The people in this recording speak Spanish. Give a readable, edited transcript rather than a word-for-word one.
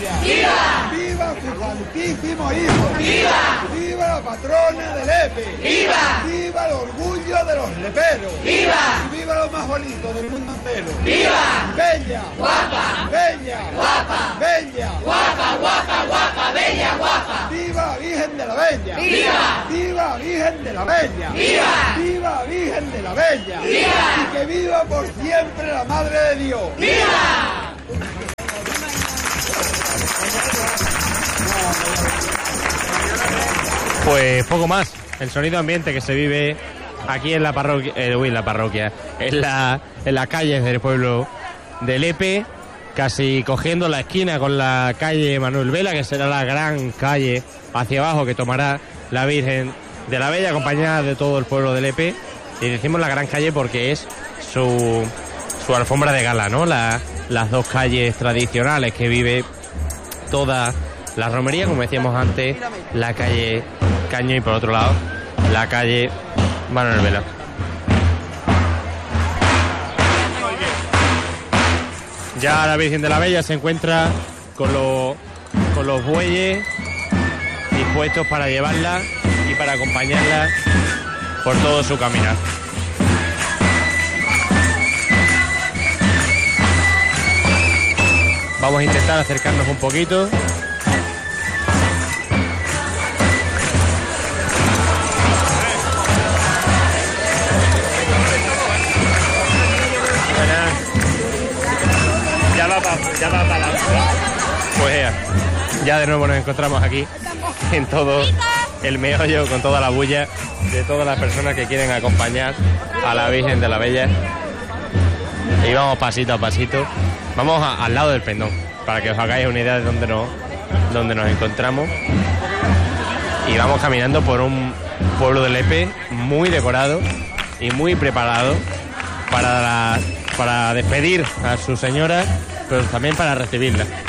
Bella! ¡Viva! ¡Viva su santísimo hijo! ¡Viva! ¡Viva la patrona de Lepe! ¡Viva! ¡Viva el orgullo de los leperos! ¡Viva! ¡Y viva lo más bonito del mundo entero! ¡Viva! ¡Bella! ¡Guapa! ¡Bella! ¡Guapa! ¡Bella! ¡Guapa, guapa, guapa! ¡Bella, guapa! ¡Viva la Virgen de la Bella! ¡Viva! ¡Viva la Virgen de la Bella! ¡Viva! ¡Viva la Virgen de la Bella! ¡Viva! ¡Y que viva por siempre la Madre de Dios! ¡Viva! Pues poco más. El sonido ambiente que se vive aquí en la parroquia, en las calles del pueblo de Lepe, casi cogiendo la esquina con la calle Manuel Vela, que será la gran calle hacia abajo que tomará la Virgen de la Bella, acompañada de todo el pueblo de Lepe. Y decimos la gran calle porque es su alfombra de gala, ¿no? Las dos calles tradicionales que vive toda la romería, como decíamos antes, la calle Caño y por otro lado la calle Manuel Vela. Ya la Virgen de la Bella se encuentra con los bueyes dispuestos para llevarla y para acompañarla por todo su caminar. Vamos a intentar acercarnos un poquito. Ya va para adelante. Pues ya de nuevo nos encontramos aquí en todo el meollo, con toda la bulla de todas las personas que quieren acompañar a la Virgen de la Bella. Y vamos pasito a pasito. Vamos al lado del pendón, para que os hagáis una idea de dónde nos encontramos. Y vamos caminando por un pueblo de Lepe muy decorado y muy preparado para despedir a su señora, pero también para recibirla.